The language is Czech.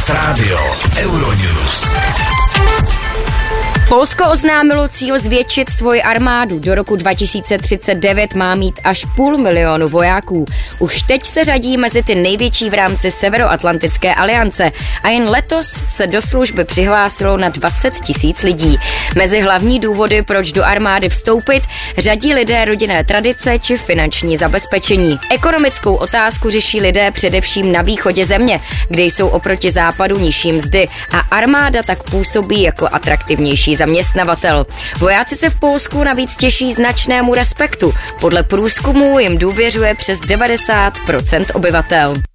Trax Radio Euronews. Polsko oznámilo cíl zvětšit svoji armádu. Do roku 2039 má mít až 500 000 vojáků. Už teď se řadí mezi ty největší v rámci Severoatlantické aliance a jen letos se do služby přihlásilo na 20 000 lidí. Mezi hlavní důvody, proč do armády vstoupit, řadí lidé rodinné tradice či finanční zabezpečení. Ekonomickou otázku řeší lidé především na východě země, kde jsou oproti západu nižší mzdy a armáda tak působí jako atraktivnější zaměstnavatel. Vojáci se v Polsku navíc těší značnému respektu. Podle průzkumu jim důvěřuje přes 90% obyvatel.